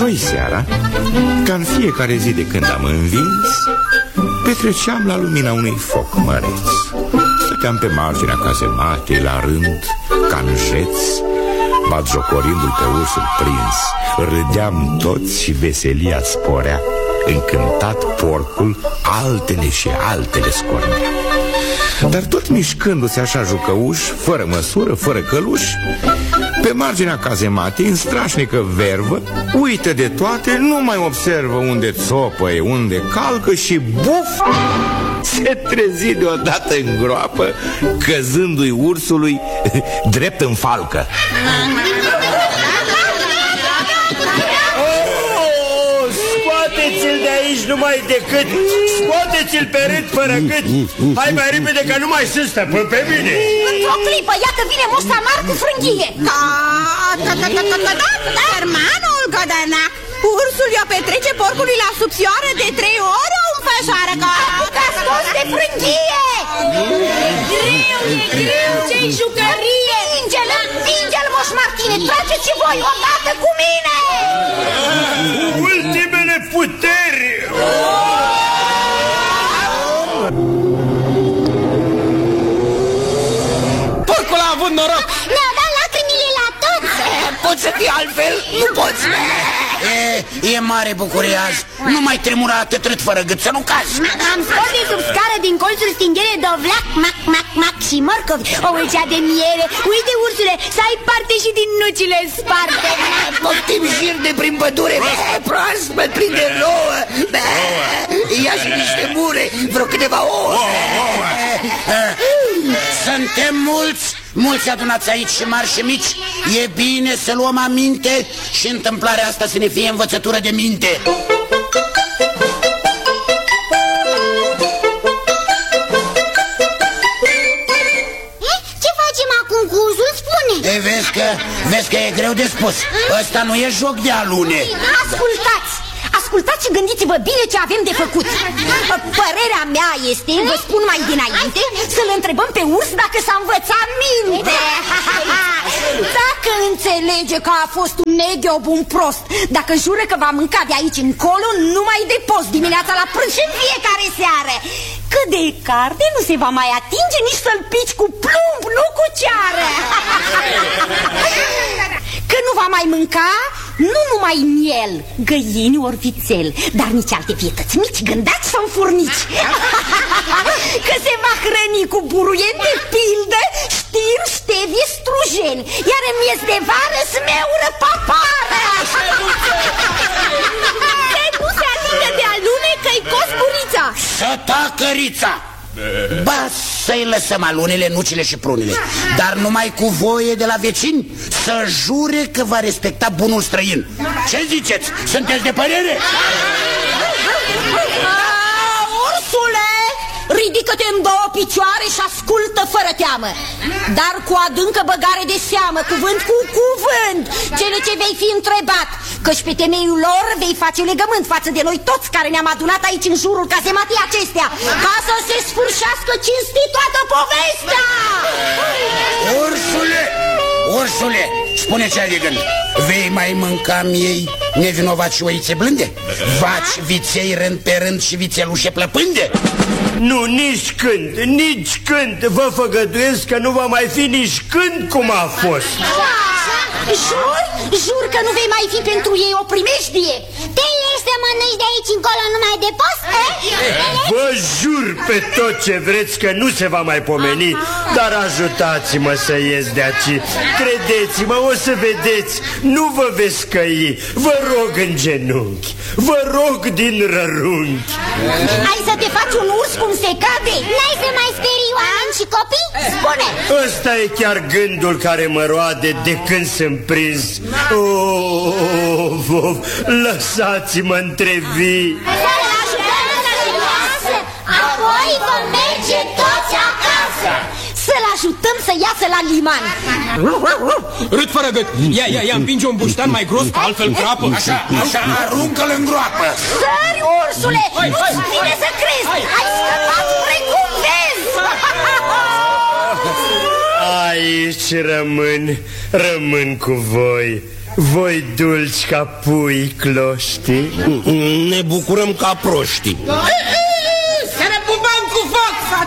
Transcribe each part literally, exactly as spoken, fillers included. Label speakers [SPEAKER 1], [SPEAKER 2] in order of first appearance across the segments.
[SPEAKER 1] Joi seara, ca în fiecare zi de când am învins, petreceam la lumina unui foc măreț. Stăteam pe marginea cazematei la rând, ca în jeț, batjocorindu-l pe ursul prins. Râdeam toți și veselia sporea. Încântat porcul altele și altele scornea. Dar tot mișcându-se așa jucăuș, fără măsură, fără căluș, pe marginea cazematei, în strașnică vervă, uită de toate, nu mai observă unde țopăie, unde calcă și buf, se trezi deodată în groapă, căzându-i ursului drept în falcă.
[SPEAKER 2] Scoateți-l de aici numai decât. Scoateți-l pe rând fără gât. Hai mai repede că nu mai sunt stăpân pe mine.
[SPEAKER 3] Într-o clipă, iată vine moșta mar cu frânghie. Germanul Gădănac, ursul i-o petrece porcului la subțioară de trei ori o înfășoară că a scos de frânghie. Greu, e greu, ce-i jucărie. Împinge-l, împinge-l, Moș Martine, trageți voi odată cu mine.
[SPEAKER 2] Ultimele puteri.
[SPEAKER 4] Porcul a avut noroc.
[SPEAKER 3] Ne-a dat lacrimile la toți.
[SPEAKER 4] Poți să fii altfel? Nu poți. E, e mare bucurie azi. Nu mai tremura atât râd fără gât, să nu cazi.
[SPEAKER 3] Am scos de sub scară din colțul stinghere dovleac, mac, mac, mac și morcovi, o ulcea de miere. Uite, ursule, să ai parte și din nucile sparte.
[SPEAKER 4] Poftim șir de prin pădure, proaspăt, plin de rouă. Ia și niște mure, vreo câteva ouă. Suntem mulți, mulți adunați aici și mari și mici. E bine să luăm aminte și întâmplarea asta să ne fie învățătură de minte.
[SPEAKER 3] Ce facem acum cu ursul? Spune!
[SPEAKER 4] E, vezi că, vezi că e greu de spus. Ăsta nu e joc de alune.
[SPEAKER 3] Ascultați! Ascultați și gândiți-vă bine ce avem de făcut. Părerea mea este, vă spun mai dinainte, să-l întrebăm pe urs dacă s-a învățat minte. Dacă înțelege că a fost un negheob, un prost, dacă jură că va mânca de aici încolo numai de post, dimineața la prânz și în fiecare seară, că de carte nu se va mai atinge nici să-l pici cu plumb, nu cu ceară. Că nu va mai mânca nu numai miel, găini ori vițel, dar nici alte vietăți mici, gândați sau furnici. Că se va hrăni cu buruieni de pildă, știr, ștevie, strujeni, iar în miez de vară smeură papară. Să nu se atingă de alune că-i cos burița.
[SPEAKER 4] Să tacă rița. Ba, să-i lăsăm alunele, nucile și prunele, dar numai cu voie de la vecini, să jure că va respecta bunul străin. Ce ziceți? Sunteți de părere?
[SPEAKER 3] Ursule, ridică-te în două picioare și ascultă fără teamă, dar cu adâncă băgare de seamă, cuvânt cu cuvânt, cele ce vei fi întrebat, căci pe temeiul lor vei face legământ față de noi toți care ne-am adunat aici în jurul cazematei acestea, ca să se sfârșească cinstit toată povestea.
[SPEAKER 4] Ursule, ursule, spune ce ai de gând. Vei mai mânca miei nevinovat și oițe blânde? Vaci, viței rând pe rând și vițelușe plăpânde?
[SPEAKER 2] Nu, nici când, nici când. Vă făgăduiesc că nu va mai fi nici când cum a fost.
[SPEAKER 3] Jur? Jur că nu vei mai fi pentru ei o primejdie. Te ieși să mănânci de aici încolo numai de post?
[SPEAKER 2] Vă jur pe tot ce vreți că nu se va mai pomeni. Dar ajutați-mă să ies de aici. Credeți-mă, o să vedeți. Nu vă veți căi. Vă rog în genunchi. Vă rog din rărunchi.
[SPEAKER 3] Ai să te faci un urs cum se cade? N-ai să mai sperii oameni și copii? Spune!
[SPEAKER 2] Ăsta e chiar gândul care mă roade de când sunt prins. Oh, oh, oh, lăsați-mă între vii.
[SPEAKER 3] Să-l ajutăm să iasă, apoi vom merge toți acasă. Să-l ajutăm să iasă la liman.
[SPEAKER 5] Râd fără gât. Ia, ia, ia, împinge un buștean mai gros, că altfel crapă.
[SPEAKER 4] Așa, așa, aruncă-l în groapă.
[SPEAKER 3] Sări, ursule, nu-ți vine să crezi. Ai scăpat precum vezi.
[SPEAKER 2] Aici rămân, rămân cu voi. voi dulci ca pui cloști.
[SPEAKER 6] Ne bucurăm ca proști.
[SPEAKER 5] Să ne pupăm cu foc!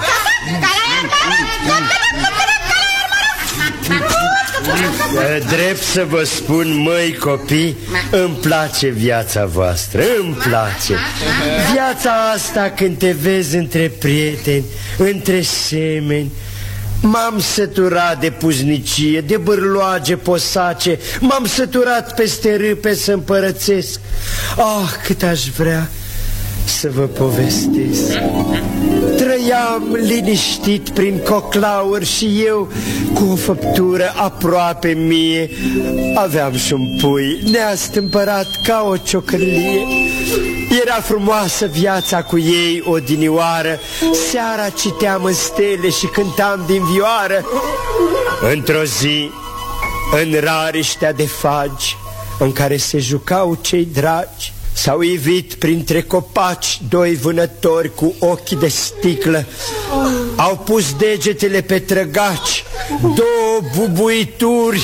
[SPEAKER 2] Drept să vă spun, măi copii, îmi place viața voastră, îmi place. Viața asta când te vezi între prieteni, între semeni. M-am săturat de puznicie, de bârloage posace, m-am săturat peste râpe să împărățesc. Ah, cât aș vrea să vă povestesc. Trăiam liniștit prin coclauri și eu cu o făptură aproape mie. Aveam și un pui neastâmpărat ca o ciocârlie. Era frumoasă viața cu ei odinioară. Seara citeam în stele și cântam din vioară. Într-o zi, în rariștea de fagi în care se jucau cei dragi, s-au ivit printre copaci doi vânători cu ochi de sticlă. Au pus degetele pe trăgaci, două bubuituri.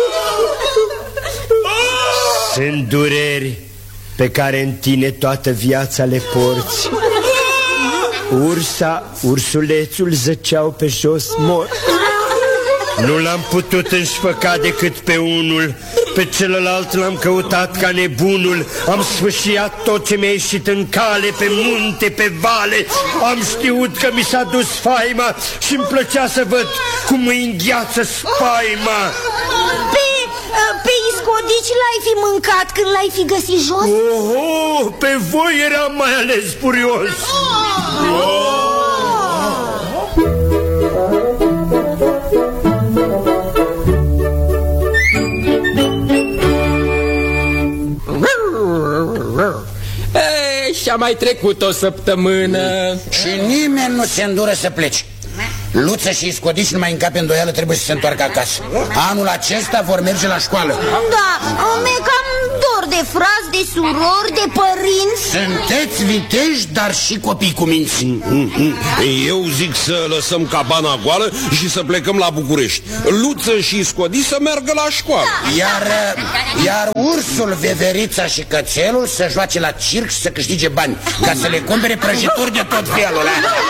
[SPEAKER 2] Sunt dureri pe care în tine toată viața le porți. Ursa, ursulețul zăceau pe jos morți. Nu l-am putut înșfăca decât pe unul, pe celălalt l-am căutat ca nebunul. Am sfâșiat tot ce mi-a ieșit în cale, pe munte, pe vale. Am știut că mi s-a dus faima și-mi plăcea să văd cum îi îngheață spaima.
[SPEAKER 3] Pe, pe iscodici l-ai fi mâncat când l-ai fi găsit jos?
[SPEAKER 2] Oho, pe voi eram mai ales furios. Oh!
[SPEAKER 5] Ei, și-a mai trecut o săptămână
[SPEAKER 4] și nimeni nu se îndură să plece. Luță și Iscodici, numai în cap îndoială, trebuie să se întoarcă acasă. Anul acesta vor merge la școală.
[SPEAKER 3] Da, mi-e cam dor de frați, de surori, de părinți.
[SPEAKER 4] Sunteți viteji, dar și copii cu minți.
[SPEAKER 6] Eu zic să lăsăm cabana goală și să plecăm la București. Luță și Iscodici să meargă la școală.
[SPEAKER 4] Iar, iar ursul, veverița și cățelul să joace la circ și să câștige bani, ca să le cumpere prăjituri de tot felul.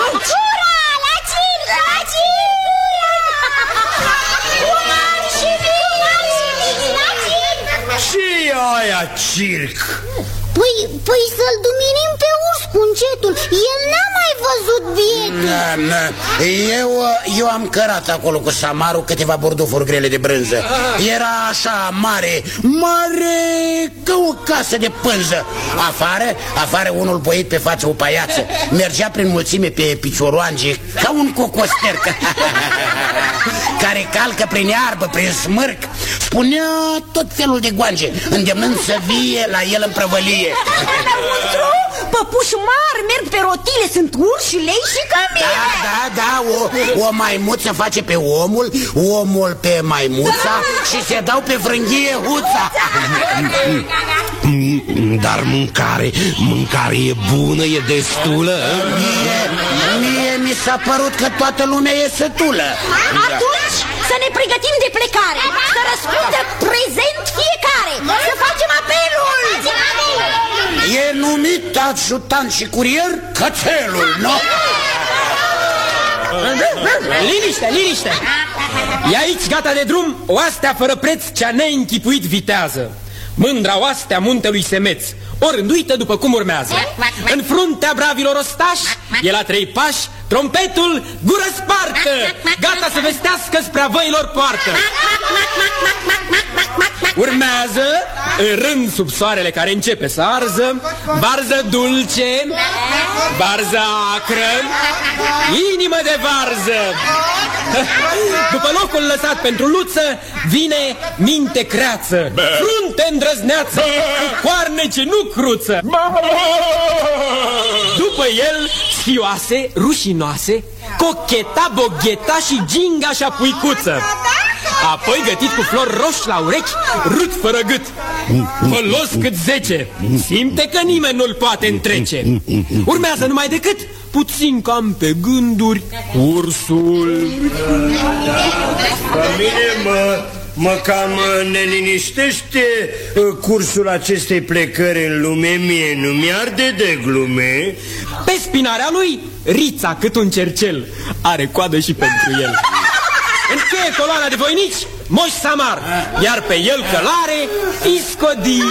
[SPEAKER 2] Și aia circ.
[SPEAKER 3] Păi, păi să-l duminim pe urs cu încetul. El n-a mai văzut bietul.
[SPEAKER 4] Eu, eu am cărat acolo cu Samaru câteva burdufuri grele de brânză. Era așa mare, mare ca o casă de pânză. Afară, afară unul boit pe față o paiață. Mergea prin mulțime pe picioroange ca un cocosterc care calcă prin iarbă, prin smârc. Spunea tot felul de goange, îndemnând să vie la el în prăvălie.
[SPEAKER 3] Păpuși mari merg pe rotile, sunt urși, lei și camele.
[SPEAKER 4] Da, da, da, o, o maimuță face pe omul, omul pe maimuța și se dau pe frânghie huța.
[SPEAKER 6] Dar mâncare, mâncare e bună, e destulă.
[SPEAKER 4] Mie, mie mi s-a părut că toată lumea e sătulă.
[SPEAKER 3] Atunci să ne pregătim de plecare, să răspundă prezent fiecare, să facem apelul.
[SPEAKER 4] E numit ajutant și curier cățelul, nu?
[SPEAKER 5] Liniște, liniște! E aici, gata de drum, oastea fără preț, cea neînchipuit vitează. Mândra oastea muntelui Semeț, orânduită după cum urmează. În fruntea bravilor ostași, e la trei pași, trompetul, gură spartă, gata să vestească spre văilor poartă. Urmează, în rând sub soarele care începe să arză, varză dulce, varză acră, inimă de varză. După locul lăsat pentru Luță, vine minte creață, frunte îndrăzneață, cu coarne ce nu cruță. După el, sfioase, rușinoase, cocheta, bogheta și ginga și apuicuță. Apoi gătit cu flori roși la urechi, rut fără gât, fălos cât zece, simte că nimeni nu-l poate întrece. Urmează numai decât, puțin cam pe gânduri, ursul.
[SPEAKER 2] Pe mine mă Mă cam neliniștește cursul acestei plecări în lume. Mie nu mi-arde de glume.
[SPEAKER 5] Pe spinarea lui, Rița, cât un cercel, are coadă și pentru el. Încheie coloana de voinici Moș Samar, iar pe el călare Iscodie.